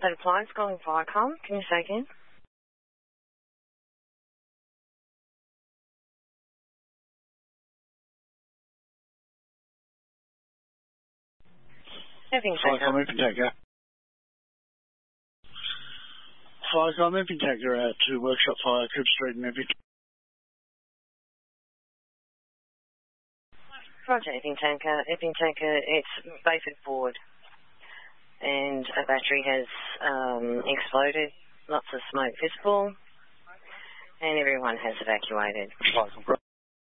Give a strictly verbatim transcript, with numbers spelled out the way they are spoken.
That appliance calling Viacom. Can you say again? Moving tanker. Viacom moving tanker. Viacom moving tanker out to Workshop Fire, Cooper Street, moving. Roger, Epping tanker. Epping tanker, it's Bayford Board. And a battery has um, exploded. Lots of smoke visible. And everyone has evacuated.